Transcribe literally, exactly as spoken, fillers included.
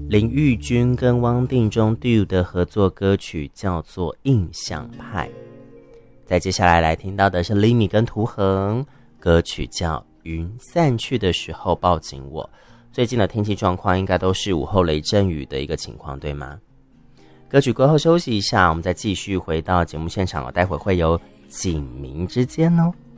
林玉君跟汪定中 duo 的合作歌曲叫做《印象派》。再接下来来听到的是 Limi 跟涂恒，歌曲叫《云散去的时候抱紧我》。最近的天气状况应该都是午后雷阵雨的一个情况，对吗？歌曲过后休息一下，我们再继续回到节目现场哦，待会会有警民之间哦。